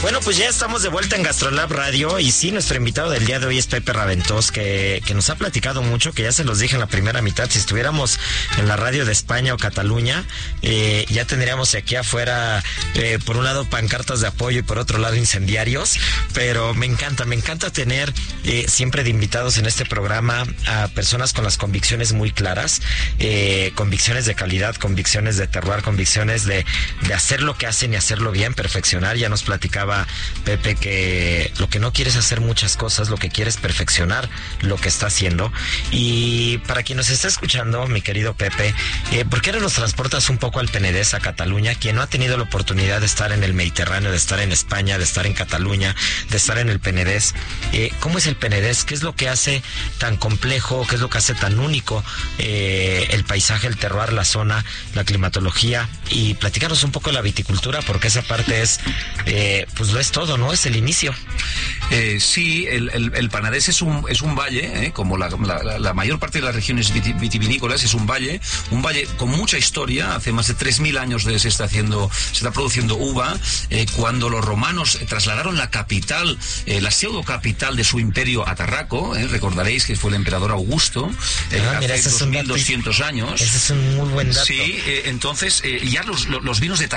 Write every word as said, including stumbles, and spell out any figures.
Bueno, pues ya estamos de vuelta en GastroLab Radio y sí, nuestro invitado del día de hoy es Pepe Raventós, que, que nos ha platicado mucho, que ya se los dije en la primera mitad, si estuviéramos en la radio de España o Cataluña, eh, ya tendríamos aquí afuera, eh, por un lado pancartas de apoyo y por otro lado incendiarios, pero me encanta, me encanta tener eh, siempre de invitados en este programa a personas con las convicciones muy claras, eh, convicciones de calidad, convicciones de terroir, convicciones de, de hacer lo que hacen y hacerlo bien, perfeccionar. Ya nos platicaba Pepe que lo que no quiere es hacer muchas cosas, lo que quiere es perfeccionar lo que está haciendo. Y para quien nos está escuchando, mi querido Pepe, eh, ¿por qué no nos transportas un poco al Penedès, a Cataluña? Quien no ha tenido la oportunidad de estar en el Mediterráneo, de estar en España, de estar en Cataluña, de estar en el Penedès, eh, ¿cómo es el Penedès? ¿Qué es lo que hace tan complejo? ¿Qué es lo que hace tan único eh, el paisaje, el terroir, la zona, la climatología? Y platícanos un poco de la viticultura, porque esa parte es, eh, pues lo es todo, ¿no? Es el inicio. Eh, sí, el, el, el Penedès es un, es un valle, eh, como la, la, la mayor parte de las regiones vitivinícolas, es un valle, un valle con mucha historia. Hace más de tres mil años de, se está haciendo, se está produciendo uva. Eh, cuando los romanos trasladaron la capital, eh, la pseudo capital de su imperio a Tarraco, eh, recordaréis que fue el emperador Augusto, eh, ah, mira, hace dos mil doscientos años. Ese es un muy buen dato. Sí, eh, entonces eh, ya los, los vinos de